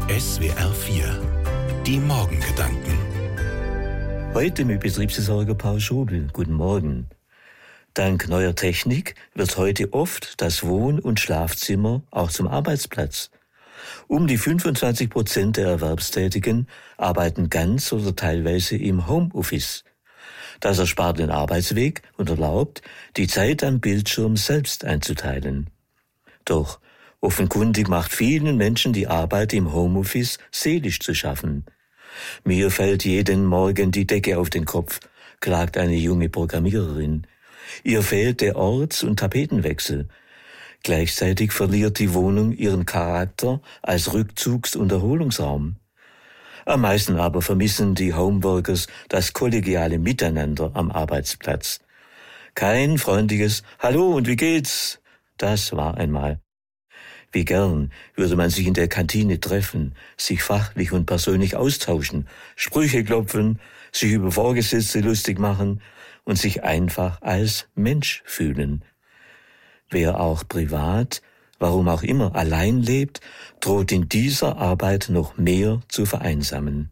SWR 4. Die Morgengedanken. Heute mit Betriebsversorger Paul Schobel. Guten Morgen. Dank neuer Technik wird heute oft das Wohn- und Schlafzimmer auch zum Arbeitsplatz. Um die 25% der Erwerbstätigen arbeiten ganz oder teilweise im Homeoffice. Das erspart den Arbeitsweg und erlaubt, die Zeit am Bildschirm selbst einzuteilen. Doch offenkundig macht vielen Menschen die Arbeit im Homeoffice seelisch zu schaffen. Mir fällt jeden Morgen die Decke auf den Kopf, klagt eine junge Programmiererin. Ihr fehlt der Orts- und Tapetenwechsel. Gleichzeitig verliert die Wohnung ihren Charakter als Rückzugs- und Erholungsraum. Am meisten aber vermissen die Homeworkers das kollegiale Miteinander am Arbeitsplatz. Kein freundliches »Hallo und wie geht's?« Das war einmal. Wie gern würde man sich in der Kantine treffen, sich fachlich und persönlich austauschen, Sprüche klopfen, sich über Vorgesetzte lustig machen und sich einfach als Mensch fühlen. Wer auch privat, warum auch immer, allein lebt, droht in dieser Arbeit noch mehr zu vereinsamen.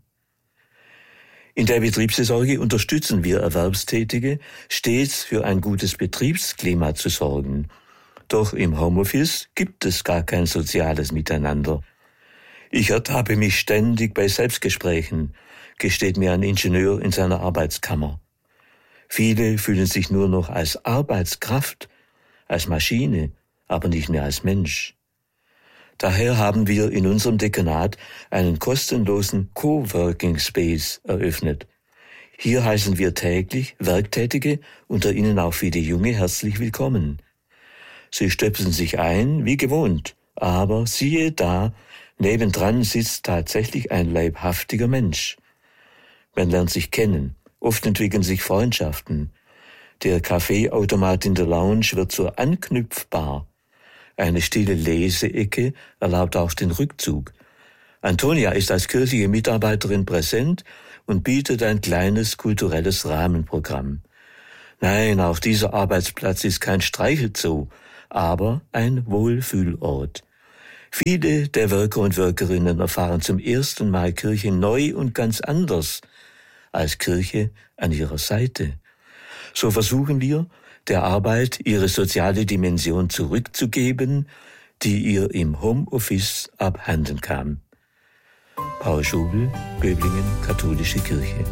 In der Betriebsvorsorge unterstützen wir Erwerbstätige, stets für ein gutes Betriebsklima zu sorgen. Doch im Homeoffice gibt es gar kein soziales Miteinander. Ich ertappe mich ständig bei Selbstgesprächen, gesteht mir ein Ingenieur in seiner Arbeitskammer. Viele fühlen sich nur noch als Arbeitskraft, als Maschine, aber nicht mehr als Mensch. Daher haben wir in unserem Dekanat einen kostenlosen Coworking Space eröffnet. Hier heißen wir täglich Werktätige, unter ihnen auch viele Junge, herzlich willkommen. Sie stöpseln sich ein, wie gewohnt, aber siehe da, nebendran sitzt tatsächlich ein leibhaftiger Mensch. Man lernt sich kennen, oft entwickeln sich Freundschaften. Der Kaffeeautomat in der Lounge wird zur Anknüpfbar. Eine stille Leseecke erlaubt auch den Rückzug. Antonia ist als kirchliche Mitarbeiterin präsent und bietet ein kleines kulturelles Rahmenprogramm. Nein, auch dieser Arbeitsplatz ist kein Streichelzoo, aber ein Wohlfühlort. Viele der Worker und Workerinnen erfahren zum ersten Mal Kirche neu und ganz anders als Kirche an ihrer Seite. So versuchen wir, der Arbeit ihre soziale Dimension zurückzugeben, die ihr im Homeoffice abhanden kam. Paul Schobel, Böblingen, Katholische Kirche.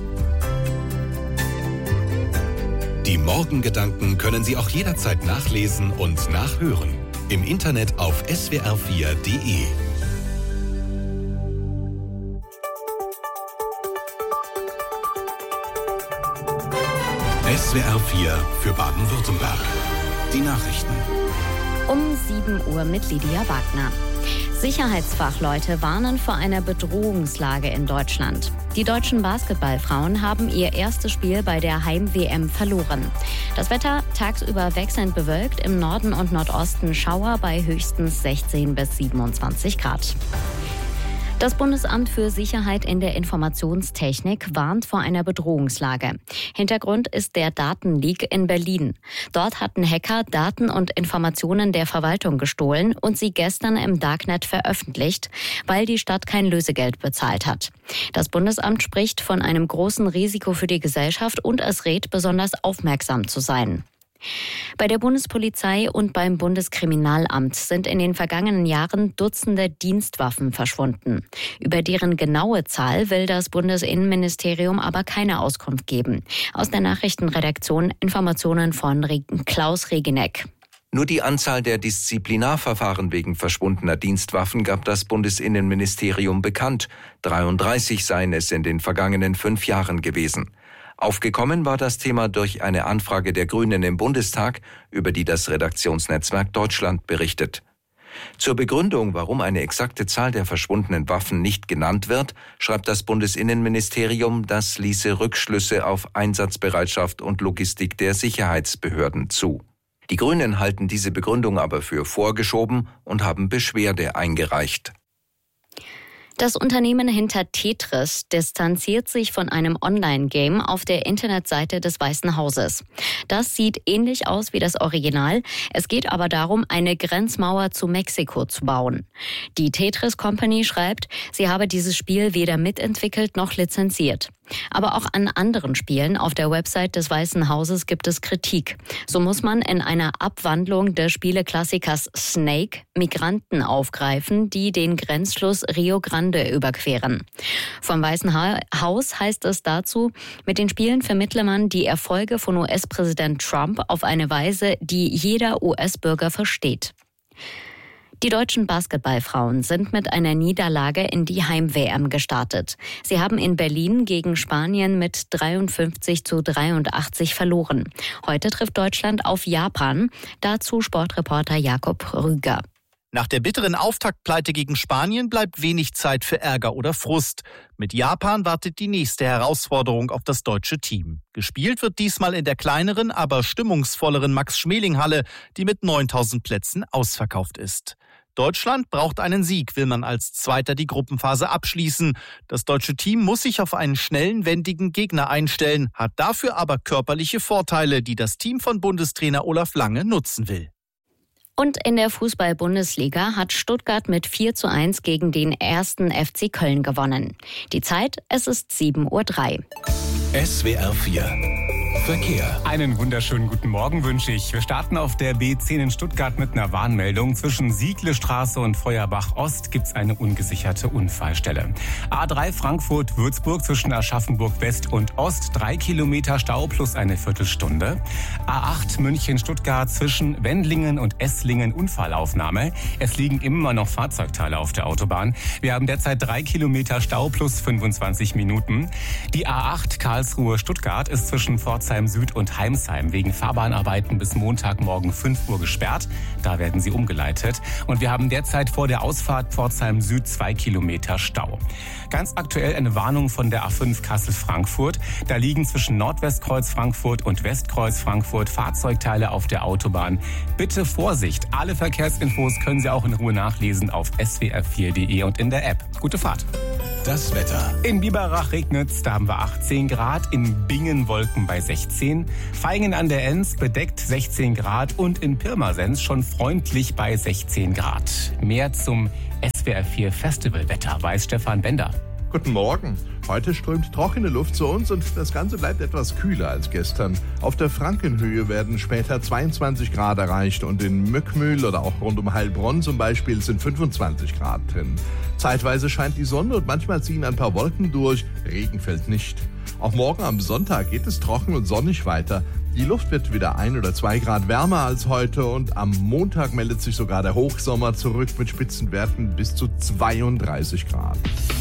Die Morgengedanken können Sie auch jederzeit nachlesen und nachhören. Im Internet auf swr4.de. SWR 4 für Baden-Württemberg. Die Nachrichten. Um 7 Uhr mit Lydia Wagner. Sicherheitsfachleute warnen vor einer Bedrohungslage in Deutschland. Die deutschen Basketballfrauen haben ihr erstes Spiel bei der Heim-WM verloren. Das Wetter tagsüber wechselnd bewölkt, im Norden und Nordosten Schauer bei höchstens 16 bis 27 Grad. Das Bundesamt für Sicherheit in der Informationstechnik warnt vor einer Bedrohungslage. Hintergrund ist der Datenleak in Berlin. Dort hatten Hacker Daten und Informationen der Verwaltung gestohlen und sie gestern im Darknet veröffentlicht, weil die Stadt kein Lösegeld bezahlt hat. Das Bundesamt spricht von einem großen Risiko für die Gesellschaft und es rät, besonders aufmerksam zu sein. Bei der Bundespolizei und beim Bundeskriminalamt sind in den vergangenen Jahren Dutzende Dienstwaffen verschwunden. Über deren genaue Zahl will das Bundesinnenministerium aber keine Auskunft geben. Aus der Nachrichtenredaktion Informationen von Klaus Regeneck. Nur die Anzahl der Disziplinarverfahren wegen verschwundener Dienstwaffen gab das Bundesinnenministerium bekannt. 33 seien es in den vergangenen 5 Jahren gewesen. Aufgekommen war das Thema durch eine Anfrage der Grünen im Bundestag, über die das Redaktionsnetzwerk Deutschland berichtet. Zur Begründung, warum eine exakte Zahl der verschwundenen Waffen nicht genannt wird, schreibt das Bundesinnenministerium, das ließe Rückschlüsse auf Einsatzbereitschaft und Logistik der Sicherheitsbehörden zu. Die Grünen halten diese Begründung aber für vorgeschoben und haben Beschwerde eingereicht. Das Unternehmen hinter Tetris distanziert sich von einem Online-Game auf der Internetseite des Weißen Hauses. Das sieht ähnlich aus wie das Original. Es geht aber darum, eine Grenzmauer zu Mexiko zu bauen. Die Tetris Company schreibt, sie habe dieses Spiel weder mitentwickelt noch lizenziert. Aber auch an anderen Spielen auf der Website des Weißen Hauses gibt es Kritik. So muss man in einer Abwandlung des Spieleklassikers Snake Migranten aufgreifen, die den Grenzfluss Rio Grande überqueren. Vom Weißen Haus heißt es dazu, mit den Spielen vermittle man die Erfolge von US-Präsident Trump auf eine Weise, die jeder US-Bürger versteht. Die deutschen Basketballfrauen sind mit einer Niederlage in die Heim-WM gestartet. Sie haben in Berlin gegen Spanien mit 53-83 verloren. Heute trifft Deutschland auf Japan. Dazu Sportreporter Jakob Rüger. Nach der bitteren Auftaktpleite gegen Spanien bleibt wenig Zeit für Ärger oder Frust. Mit Japan wartet die nächste Herausforderung auf das deutsche Team. Gespielt wird diesmal in der kleineren, aber stimmungsvolleren Max-Schmeling-Halle, die mit 9000 Plätzen ausverkauft ist. Deutschland braucht einen Sieg, will man als Zweiter die Gruppenphase abschließen. Das deutsche Team muss sich auf einen schnellen, wendigen Gegner einstellen, hat dafür aber körperliche Vorteile, die das Team von Bundestrainer Olaf Lange nutzen will. Und in der Fußball-Bundesliga hat Stuttgart mit 4:1 gegen den 1. FC Köln gewonnen. Die Zeit, es ist 7:03 Uhr. SWR 4 Verkehr. Einen wunderschönen guten Morgen wünsche ich. Wir starten auf der B10 in Stuttgart mit einer Warnmeldung. Zwischen Sieglestraße und Feuerbach Ost gibt es eine ungesicherte Unfallstelle. A3 Frankfurt-Würzburg zwischen Aschaffenburg West und Ost 3 Kilometer Stau plus eine Viertelstunde. A8 München-Stuttgart zwischen Wendlingen und Esslingen Unfallaufnahme. Es liegen immer noch Fahrzeugteile auf der Autobahn. Wir haben derzeit 3 Kilometer Stau plus 25 Minuten. Die A8 Karlsruhe-Stuttgart ist zwischen Pforzheim Süd und Heimsheim wegen Fahrbahnarbeiten bis Montagmorgen 5 Uhr gesperrt. Da werden sie umgeleitet. Und wir haben derzeit vor der Ausfahrt Pforzheim Süd 2 Kilometer Stau. Ganz aktuell eine Warnung von der A5 Kassel-Frankfurt. Da liegen zwischen Nordwestkreuz Frankfurt und Westkreuz Frankfurt Fahrzeugteile auf der Autobahn. Bitte Vorsicht! Alle Verkehrsinfos können Sie auch in Ruhe nachlesen auf swr4.de und in der App. Gute Fahrt! Das Wetter. In Biberach regnet's, da haben wir 18 Grad, in Bingen Wolken bei 16, Vaihingen an der Enz bedeckt 16 Grad und in Pirmasens schon freundlich bei 16 Grad. Mehr zum SWR4 Festivalwetter weiß Stefan Bender. Guten Morgen. Heute strömt trockene Luft zu uns und das Ganze bleibt etwas kühler als gestern. Auf der Frankenhöhe werden später 22 Grad erreicht und in Möckmühl oder auch rund um Heilbronn zum Beispiel sind 25 Grad drin. Zeitweise scheint die Sonne und manchmal ziehen ein paar Wolken durch, Regen fällt nicht. Auch morgen am Sonntag geht es trocken und sonnig weiter. Die Luft wird wieder 1 oder 2 Grad wärmer als heute und am Montag meldet sich sogar der Hochsommer zurück mit Spitzenwerten bis zu 32 Grad.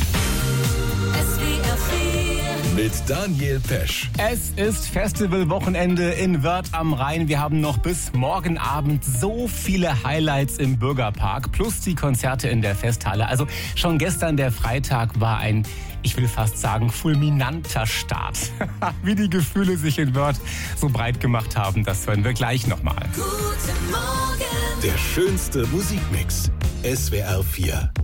Mit Daniel Pesch. Es ist Festivalwochenende in Wörth am Rhein. Wir haben noch bis morgen Abend so viele Highlights im Bürgerpark plus die Konzerte in der Festhalle. Also schon gestern der Freitag war ein, ich will fast sagen, fulminanter Start. Wie die Gefühle sich in Wörth so breit gemacht haben, das hören wir gleich nochmal. Guten Morgen. Der schönste Musikmix. SWR 4.